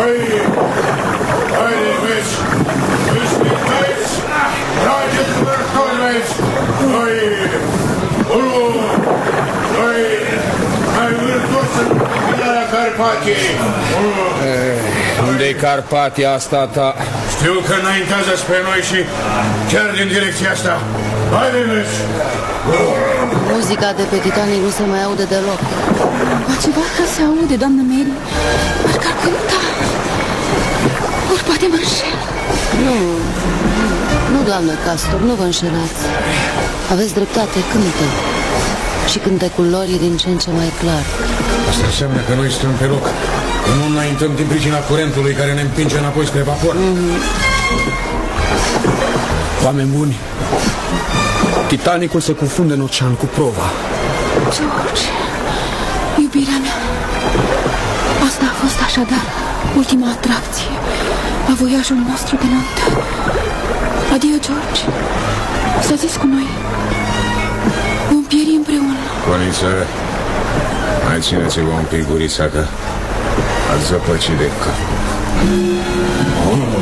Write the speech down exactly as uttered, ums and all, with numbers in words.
Hai! Haide, vezi! Vezi, vezi! Trageți-vă toți, vezi! Hai! Unu! Doi! Mai vârtos în Milarea Carpatiei! Unde-i Carpatia asta ta? Știu că înaintează spre noi și chiar din direcția asta. Haide, vezi! Muzica de pe Titanic nu se mai aude deloc. Ba ceva că se aude, doamnă Mary. Parcă ar cânta. Ori poate mă înșel. Nu, nu, doamnă Castor, nu vă înșelați. Aveți dreptate, cântă. Și cântecul lor e din ce în ce mai clar. Asta înseamnă că noi stăm pe loc. Nu înaintăm din pricina curentului care ne împinge înapoi spre vapor. Mm-hmm. Oameni buni, Titanicul se confundă în ocean cu prova. George, iubirea mea, asta a fost așadar ultima atracție a voiajului nostru de noapte. Adio, George, stați cu noi. Vom pieri împreună. Coniță, mai țineți-vă un pic gurița, că ați zăpăcit de cap.